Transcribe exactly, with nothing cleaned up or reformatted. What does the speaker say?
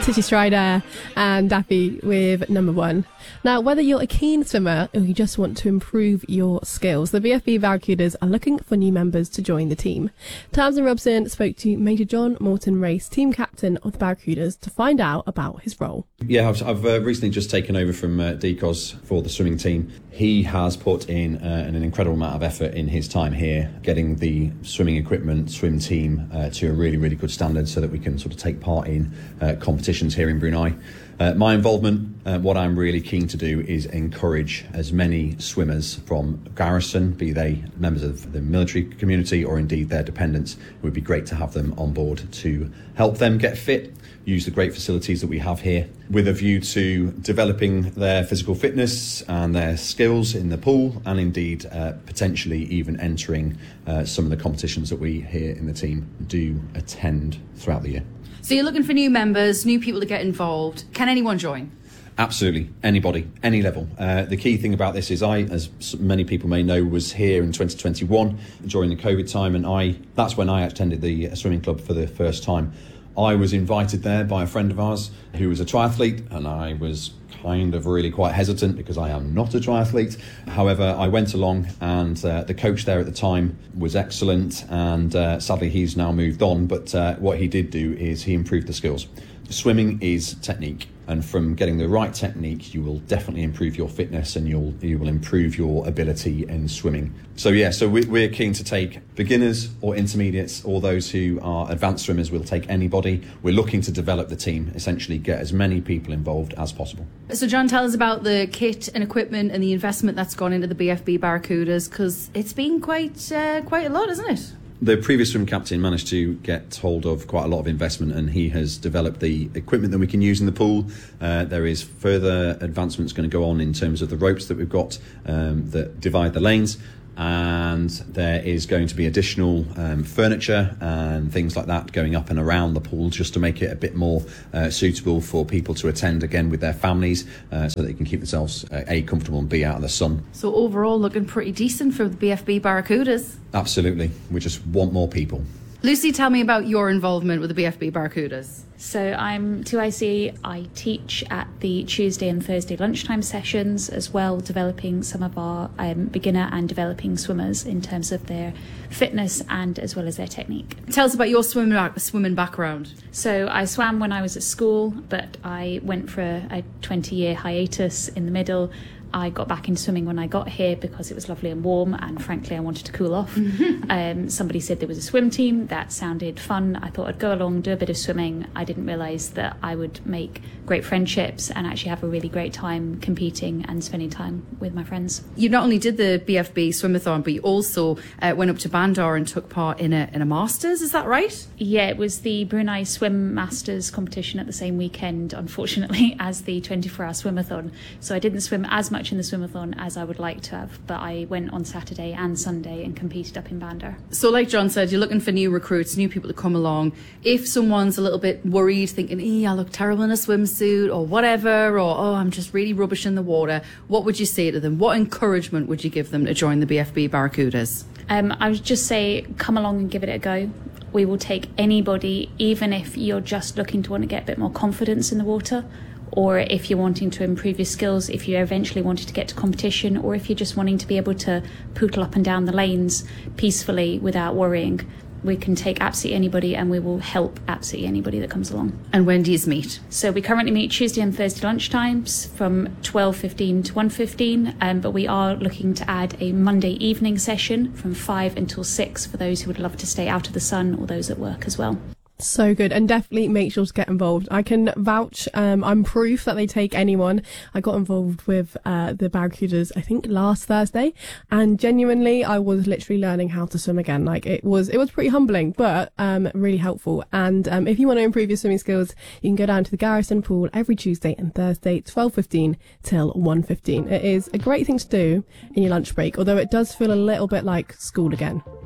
Tishy Strider and Daffy with number one. Now, whether you're a keen swimmer or you just want to improve your skills, the B F B Barracudas are looking for new members to join the team. Tamsin Robson spoke to Major John Morton Race, team captain of the Barracudas, to find out about his role. Yeah, I've, I've uh, recently just taken over from uh, Decos for the swimming team. He has put in uh, an incredible amount of effort in his time here, getting the swimming equipment, swim team uh, to a really, really good standard so that we can sort of take part in uh, competitions here in Brunei. Uh, my involvement, uh, what I'm really keen to do is encourage as many swimmers from Garrison, be they members of the military community or indeed their dependents. It would be great to have them on board to help them get fit, use the great facilities that we have here, with a view to developing their physical fitness and their skills in the pool, and indeed uh, potentially even entering uh, some of the competitions that we here in the team do attend throughout the year. So you're looking for new members, new people to get involved. Can anyone join? Absolutely, anybody, any level. Uh, the key thing about this is I, as many people may know, was here in twenty twenty-one during the COVID time, and I that's when I attended the swimming club for the first time. I was invited there by a friend of ours who was a triathlete, and I was kind of really quite hesitant because I am not a triathlete. However, I went along, and uh, the coach there at the time was excellent, and uh, sadly he's now moved on, but uh, what he did do is he improved the skills. Swimming is technique, and from getting the right technique you will definitely improve your fitness, and you'll you will improve your ability in swimming. So yeah, so we, we're keen to take beginners or intermediates or those who are advanced swimmers. We'll take anybody. We're looking to develop the team, essentially get as many people involved as possible. So John, tell us about the kit and equipment and the investment that's gone into the B F B Barracudas, because it's been quite uh, quite a lot, isn't it? The previous swim captain managed to get hold of quite a lot of investment, and he has developed the equipment that we can use in the pool. Uh, there is further advancements going to go on in terms of the ropes that we've got um, that divide the lanes, and there is going to be additional um, furniture and things like that going up and around the pool just to make it a bit more uh, suitable for people to attend again with their families, uh, so that they can keep themselves uh, A, comfortable and B, out of the sun. So overall looking pretty decent for the B F B Barracudas. Absolutely, we just want more people. Lucy, tell me about your involvement with the B F B Barracudas. So I'm two I C. I teach at the Tuesday and Thursday lunchtime sessions, as well developing some of our um, beginner and developing swimmers in terms of their fitness and as well as their technique. Tell us about your swimming, swimming background. So I swam when I was at school, but I went for a twenty-year hiatus in the middle. I got back into swimming when I got here because it was lovely and warm, and frankly I wanted to cool off. Mm-hmm. Um, somebody said there was a swim team that sounded fun. I thought I'd go along, do a bit of swimming. I didn't realise that I would make great friendships and actually have a really great time competing and spending time with my friends. You not only did the B F B Swimathon, but you also uh, went up to Bandar and took part in a, in a Masters, is that right? Yeah, it was the Brunei Swim Masters competition at the same weekend, unfortunately, as the twenty-four hour swimathon. So I didn't swim as much in the swimathon as I would like to have, but I went on Saturday and Sunday and competed up in Bandar. So like John said, you're looking for new recruits, new people to come along. If someone's a little bit worried, thinking, eh, I look terrible in a swimsuit or whatever, or oh, I'm just really rubbish in the water, what would you say to them? What encouragement would you give them to join the B F B Barracudas? Um, I would just say come along and give it a go. We will take anybody, even if you're just looking to want to get a bit more confidence in the water, or if you're wanting to improve your skills, if you eventually wanted to get to competition, or if you're just wanting to be able to poodle up and down the lanes peacefully without worrying. We can take absolutely anybody, and we will help absolutely anybody that comes along. And when do you meet? So we currently meet Tuesday and Thursday lunchtimes from twelve fifteen to one fifteen, um, but we are looking to add a Monday evening session from five until six for those who would love to stay out of the sun, or those at work as well. So good, and definitely make sure to get involved. I can vouch, um, I'm proof that they take anyone. I got involved with uh, the Barracudas, I think last Thursday, and genuinely I was literally learning how to swim again. Like it was, it was pretty humbling, but um, really helpful. And um, if you want to improve your swimming skills, you can go down to the Garrison pool every Tuesday and Thursday, twelve fifteen till one fifteen. It is a great thing to do in your lunch break, although it does feel a little bit like school again.